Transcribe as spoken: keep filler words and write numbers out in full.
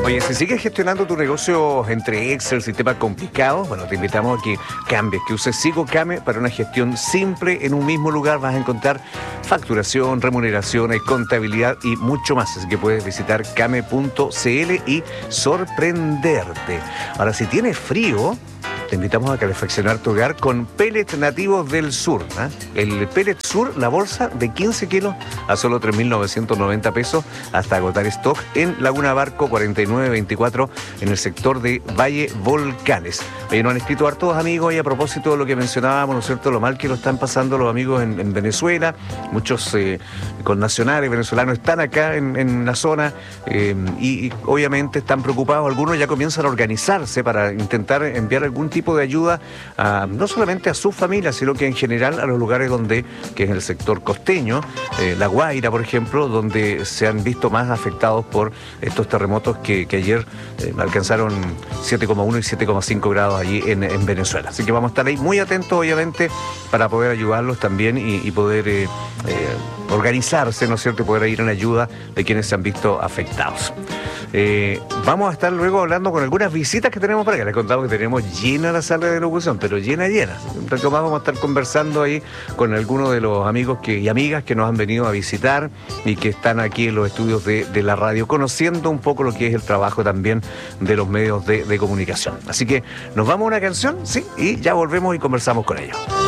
Oye, si sigues gestionando tu negocio entre Excel, sistemas complicados, bueno, te invitamos a que cambies, que uses SigoCame para una gestión simple. En un mismo lugar vas a encontrar facturación, remuneraciones, contabilidad y mucho más. Así que puedes visitar came punto cl y sorprenderte. Ahora, si tienes frío, te invitamos a calefaccionar tu hogar con pellets nativos del sur, ¿eh? El pellet sur, la bolsa de quince kilos a solo tres mil novecientos noventa pesos hasta agotar stock en Laguna Barco cuarenta y nueve veinticuatro en el sector de Valle Volcanes. Oye, nos han escrito hartos amigos y a propósito de lo que mencionábamos, ¿no es cierto?, lo mal que lo están pasando los amigos en, en Venezuela. Muchos eh, connacionales venezolanos están acá en, en la zona eh, y, y obviamente están preocupados. Algunos ya comienzan a organizarse para intentar enviar algún tipo tipo de ayuda a, no solamente a sus familias, sino que en general a los lugares donde, que es el sector costeño, eh, La Guaira, por ejemplo, donde se han visto más afectados por estos terremotos que, que ayer eh, alcanzaron siete coma uno y siete coma cinco grados allí en, en Venezuela. Así que vamos a estar ahí muy atentos, obviamente, para poder ayudarlos también y, y poder eh, eh, organizarse, ¿no es cierto?, y poder ir en ayuda de quienes se han visto afectados. Eh, vamos a estar luego hablando con algunas visitas que tenemos por acá. Les contamos que tenemos llena la sala de locución, pero llena, llena. Un rato más vamos a estar conversando ahí con algunos de los amigos que, y amigas que nos han venido a visitar y que están aquí en los estudios de, de la radio, conociendo un poco lo que es el trabajo también de los medios de, de comunicación. Así que nos vamos a una canción, sí, y ya volvemos y conversamos con ellos.